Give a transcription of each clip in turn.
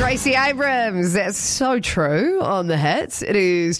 Gracie Abrams. That's so true on the hits. It is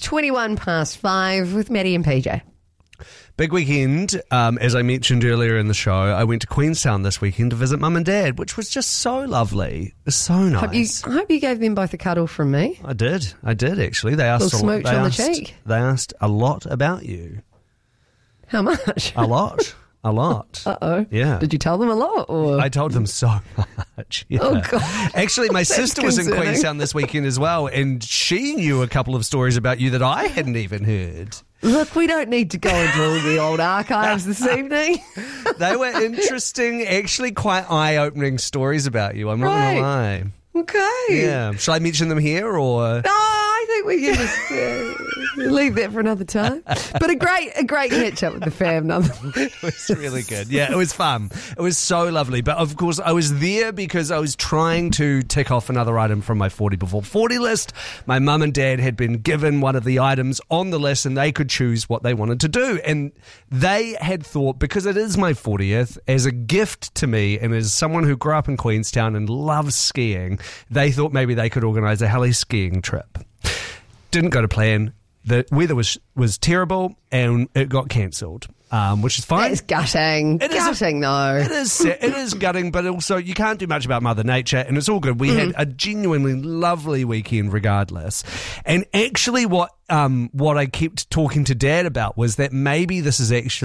5:21 with Maddie and PJ. Big weekend, as I mentioned earlier in the show. I went to Queenstown this weekend to visit Mum and Dad, which was just so lovely. It was so nice. I hope you gave them both a cuddle from me. I did actually. They asked a little smooch on the cheek. They asked a lot about you. How much? A lot. A lot. Uh-oh. Yeah. Did you tell them a lot? Or? I told them so much. Yeah. Oh, God. Actually, my sister was in Queenstown this weekend as well, and she knew a couple of stories about you that I hadn't even heard. Look, we don't need to go into all the old archives this evening. They were interesting, actually quite eye-opening stories about you, I'm not going to lie. Okay. Yeah. Shall I mention them here or...? No, I think we can just leave that for another time. But a great catch up with the fam nonetheless. It was really good. Yeah, it was fun. It was so lovely. But of course, I was there because I was trying to tick off another item from my 40 before 40 list. My mum and dad had been given one of the items on the list and they could choose what they wanted to do. And they had thought, because it is my 40th, as a gift to me and as someone who grew up in Queenstown and loves skiing, they thought maybe they could organise a heli skiing trip. Didn't go to plan. The weather was terrible and it got cancelled, which is fine. It's gutting. Though. It is gutting, but also you can't do much about Mother Nature, and it's all good. We had a genuinely lovely weekend regardless. And actually what I kept talking to Dad about was that maybe it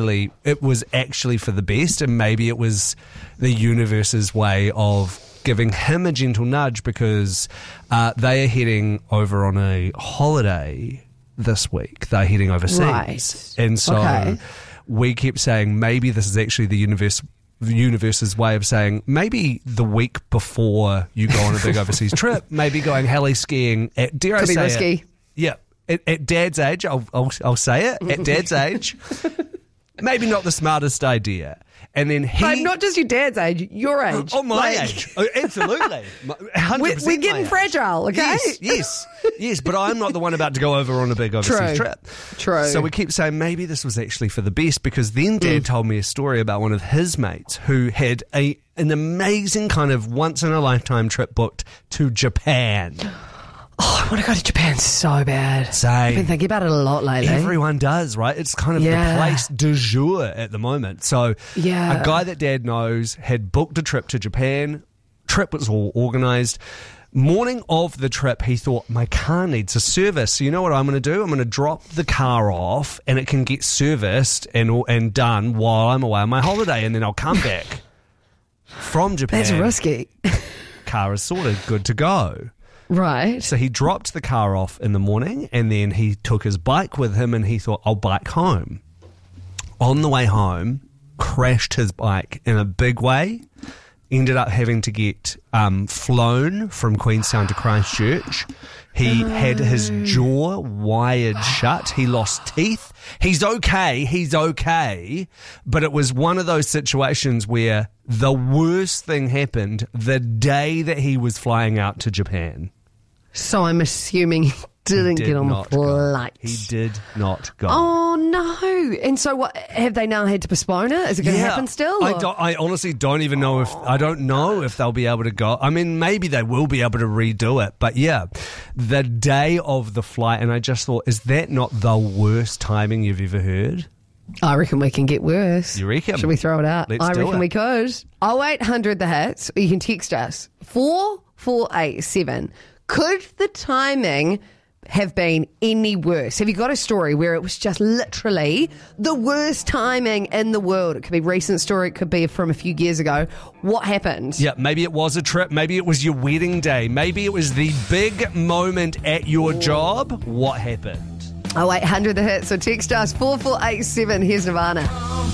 was actually for the best, and maybe it was the universe's way of giving him a gentle nudge because they are heading over on a holiday this week. They're heading overseas. Right. And so we kept saying maybe this is actually the universe's way of saying maybe the week before you go on a big overseas trip, maybe going heli skiing at, dare I say be risky. it? Yeah. At Dad's age, I'll say it, at Dad's age, maybe not the smartest idea. And then but not just your dad's age, your age. Oh, my age. Oh, absolutely. 100% we're getting fragile, okay? Yes. But I'm not the one about to go over on a big overseas trip. True. So we keep saying maybe this was actually for the best, because then Dad told me a story about one of his mates who had an amazing kind of once-in-a-lifetime trip booked to Japan. Oh, I want to go to Japan so bad. Same. I've been thinking about it a lot lately. Everyone does, right? It's kind of the place du jour at the moment. So a guy that Dad knows had booked a trip to Japan. Trip was all organised. Morning of the trip, he thought, my car needs a service. So you know what I'm going to do? I'm going to drop the car off and it can get serviced and done while I'm away on my holiday, and then I'll come back from Japan. That's risky. Car is sorted, good to go. Right. So he dropped the car off in the morning and then he took his bike with him and he thought, I'll bike home. On the way home, crashed his bike in a big way, ended up having to get flown from Queenstown to Christchurch. He had his jaw wired shut. He lost teeth. He's okay, but it was one of those situations where the worst thing happened the day that he was flying out to Japan. So I'm assuming he didn't get on the flight. He did not go. Oh, no. And so what, have they now had to postpone it? Is it going to happen still? I honestly don't even know I don't know if they'll be able to go. I mean, maybe they will be able to redo it. But yeah, the day of the flight, and I just thought, is that not the worst timing you've ever heard? I reckon we can get worse. You reckon? Should we throw it out? Let's do it. I reckon we could. 0800 the hits, or you can text us 4487. Could the timing have been any worse? Have you got a story where it was just literally the worst timing in the world? It could be a recent story. It could be from a few years ago. What happened? Yeah, maybe it was a trip. Maybe it was your wedding day. Maybe it was the big moment at your job. What happened? 0800 the hits, so text us 4487. Here's Nirvana.